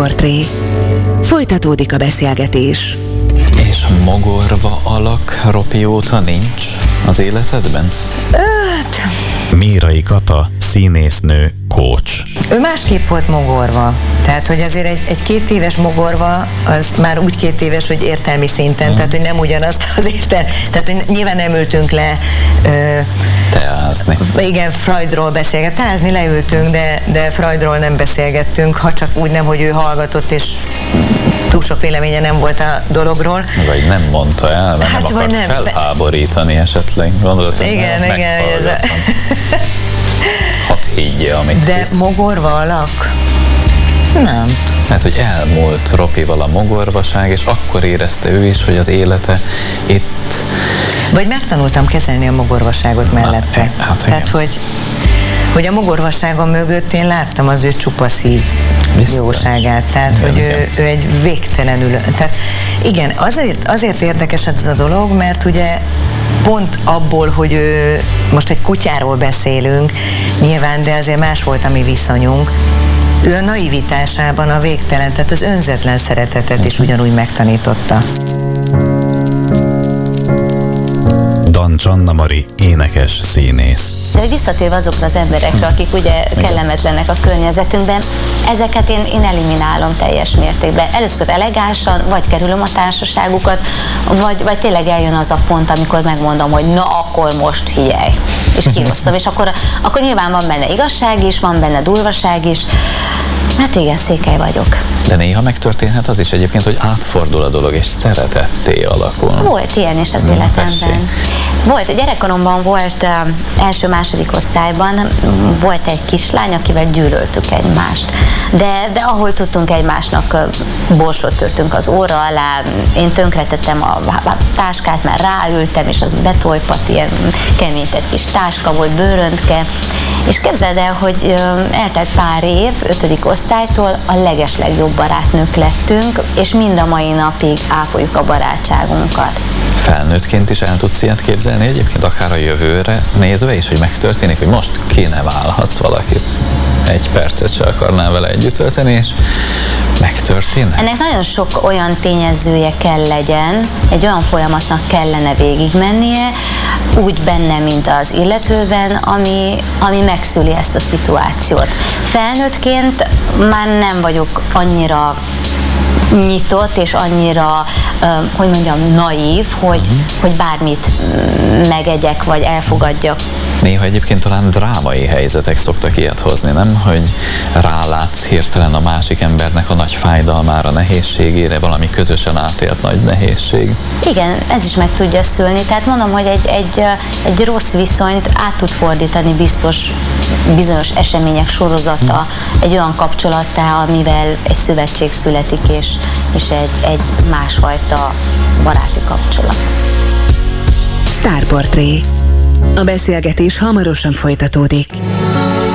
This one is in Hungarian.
Sztárportré. Folytatódik a beszélgetés. És mogorva alak Ropi óta nincs az életedben? Mérai Kata, színésznő, coach. Ő másképp volt mogorva. Tehát, hogy azért egy 2 éves mogorva, az már úgy 2 éves, hogy értelmi szinten, tehát, hogy nem ugyanazt az értelmi. Tehát, hogy nyilván nem ültünk le teázni. Igen, Freudról teázni leültünk, de Freudról nem beszélgettünk, ha csak úgy nem, hogy ő hallgatott, és túl sok véleménye nem volt a dologról. Vagy nem mondta el, mert hát, nem akart felháborítani esetleg. Gondolod, hogy igen, ez a... Hadd higgye, amit de hisz. mogorva alak? Nem. Hát, hogy elmúlt Ropival a mogorvaság, és akkor érezte ő is, hogy az élete itt... Vagy megtanultam kezelni a mogorvaságot mellette. Hát, tehát, hogy a mogorvasága mögött én láttam az ő csupa szív jóságát. Tehát, igen, hogy ő egy végtelenül... Tehát igen, azért érdekes ez a dolog, mert ugye pont abból, hogy ő, most egy kutyáról beszélünk, nyilván, de azért más volt a mi viszonyunk, ő a naivitásában a végtelen, tehát az önzetlen szeretetet is ugyanúgy megtanította. Dancs Anna-Mari, énekes, színész. Visszatérve azokra az emberekre, akik ugye kellemetlenek a környezetünkben, ezeket én eliminálom teljes mértékben. Először elegánsan, vagy kerülöm a társaságukat, vagy tényleg eljön az a pont, amikor megmondom, hogy na akkor most figyelj, és kiosztom, és akkor nyilván van benne igazság is, van benne durvaság is. Hát igen, székely vagyok. De néha megtörténhet az is egyébként, hogy átfordul a dolog, és szeretetté alakul. Volt ilyen is az életemben. Volt, gyerekkoromban volt első-második osztályban, volt egy kislány, akivel gyűlöltük egymást. De ahol tudtunk egymásnak, borsot törtünk az óra alá, én tönkretettem a táskát, mert ráültem, és az betolpat, ilyen kemény egy kis táska volt, bőröntke. És képzeld el, hogy eltelt pár év, 5. osztálytól a legeslegjobb barátnők lettünk, és mind a mai napig ápoljuk a barátságunkat. Felnőttként is el tudsz ilyet képzelni egyébként, akár a jövőre nézve is, hogy megtörténik, hogy most kéne válhatsz valakit. 1 percet se akarnál vele együtt tölteni, és megtörténhet? Ennek nagyon sok olyan tényezője kell legyen, egy olyan folyamatnak kellene végigmennie, úgy benne, mint az illetőben, ami megszüli ezt a szituációt. Felnőttként már nem vagyok annyira nyitott és annyira, hogy mondjam, naív, hogy bármit megegyek, vagy elfogadjak. Néha egyébként talán drámai helyzetek szoktak ilyet hozni, nem? Hogy rálátsz hirtelen a másik embernek a nagy fájdalmára, nehézségére, valami közösen átélt nagy nehézség. Igen, ez is meg tudja szülni. Tehát mondom, hogy egy rossz viszonyt át tud fordítani bizonyos események sorozata egy olyan kapcsolattá, amivel egy szövetség születik, és egy másfajta baráti kapcsolat. Sztárportré. A beszélgetés hamarosan folytatódik.